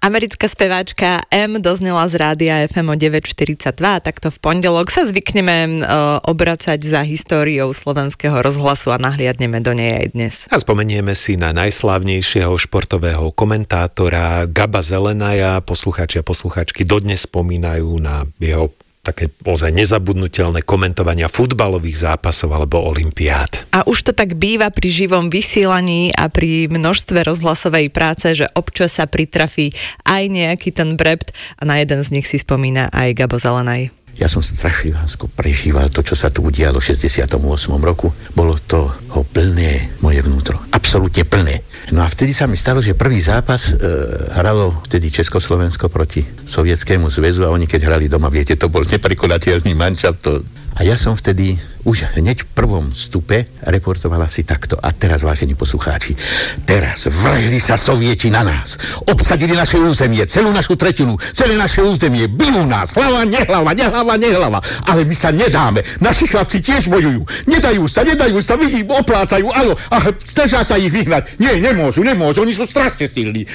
Americká speváčka M doznela z rádia FM o 9.42, takto v pondelok sa zvykneme obracať za históriou slovenského rozhlasu a nahliadneme do nej aj dnes. A spomenieme si na najslávnejšieho športového komentátora Gaba Zelenaja. Poslucháči a poslucháčky dodnes spomínajú na jeho také ozaj nezabudnutelné komentovania futbalových zápasov alebo olympiád. A už to tak býva pri živom vysielaní a pri množstve rozhlasovej práce, že občas sa pritrafí aj nejaký ten brept a na jeden z nich si spomína aj Gabo Zelenaj. Ja som strašne prežíval to, čo sa tu udialo v 68. roku. Bolo to plné moje vnútro. Absolútne plné. No a vtedy sa mi stalo, že prvý zápas hralo vtedy Československo proti Sovietskému zväzu a oni keď hrali doma, viete, to bol neprekonateľný manšaft. A ja som vtedy už hneď v prvom stupe reportovala si takto. A teraz, vážení poslucháči, teraz vrhli sa Sovieti na nás. Obsadili naše územie, celú našu tretinu, celé naše územie, bijú nás, hlava, nehlava. Ale my sa nedáme. Naši chlapci tiež bojujú. Nedajú sa, vy ich oplácajú, áno, a snažia sa ich vyhnať. Nie, nemôžu, oni sú strašne silní.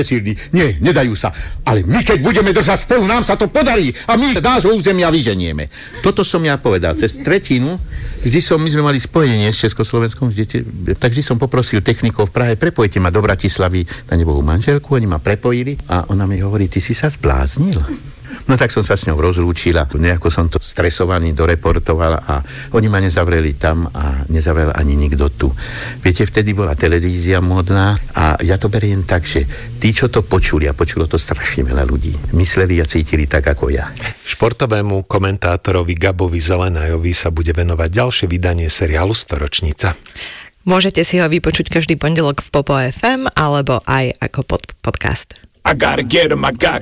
Nie, nedajú sa. Ale my, keď budeme držať spolu, nám sa to podarí a my z nášho územia vyženieme. Toto som ja povedal. Cez tretinu, my sme mali spojenie s Československom, tak vždy som poprosil technikov v Prahe, prepojte ma do Bratislavy na nebohú manželku, oni ma prepojili a ona mi hovorí, ty si sa zbláznil. No tak som sa s ňou rozlúčil a nejako som to stresovaný doreportoval a oni ma nezavreli tam a nezavrel ani nikto tu. Viete, vtedy bola televízia módna a ja to beriem tak, že tí, čo to počuli a počulo to strašne veľa ľudí, mysleli a cítili tak ako ja. Športovému komentátorovi Gabovi Zelenajovi sa bude venovať ďalšie vydanie seriálu Storočnica. Môžete si ho vypočuť každý pondelok v Popo FM alebo aj ako podcast. I gotta get him,